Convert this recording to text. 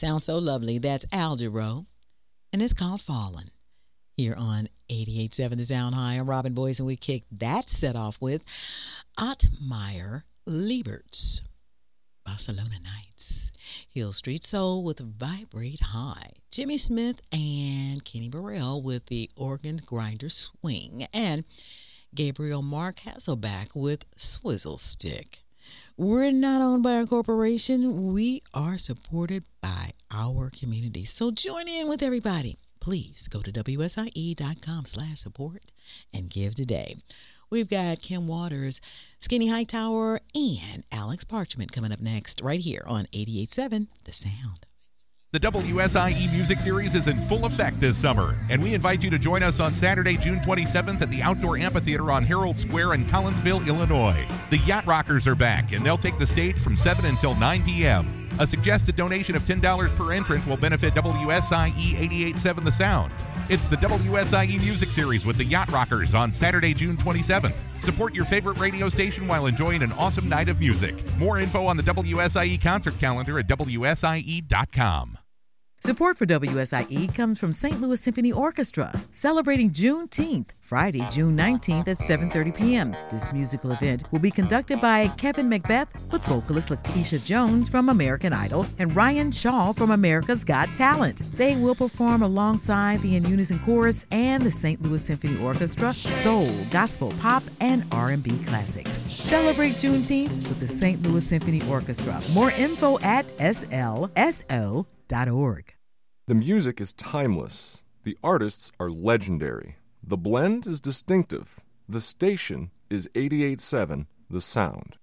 Sounds so lovely. That's Al Jarreau, and it's called Fallen. Here on 88.7 The Sound High. I'm Robin Boyce, and we kicked that set off with Ottmeyer Liebert's Barcelona Nights. Hill Street Soul with Vibrate High. Jimmy Smith and Kenny Burrell with the Organ Grinder Swing. And Gabriel Mark Hasselback with Swizzle Stick. We're not owned by a corporation. We are supported by our community. So join in with everybody. Please go to WSIE.com/support and give today. We've got Kim Waters, Skinny Hightower, and Alex Parchment coming up next right here on 88.7 The Sound. The WSIE Music Series is in full effect this summer, and we invite you to join us on Saturday, June 27th at the Outdoor Amphitheater on Herald Square in Collinsville, Illinois. The Yacht Rockers are back, and they'll take the stage from 7 until 9 p.m. A suggested donation of $10 per entrance will benefit WSIE 88.7 The Sound. It's the WSIE Music Series with the Yacht Rockers on Saturday, June 27th. Support your favorite radio station while enjoying an awesome night of music. More info on the WSIE concert calendar at WSIE.com. Support for WSIE comes from St. Louis Symphony Orchestra, celebrating Juneteenth, Friday, June 19th at 7:30 p.m. This musical event will be conducted by Kevin Macbeth with vocalist Lakeisha Jones from American Idol and Ryan Shaw from America's Got Talent. They will perform alongside the In Unison Chorus and the St. Louis Symphony Orchestra, soul, gospel, pop, and R&B classics. Celebrate Juneteenth with the St. Louis Symphony Orchestra. More info at slso.org. The music is timeless. The artists are legendary. The blend is distinctive. The station is 88.7 The Sound.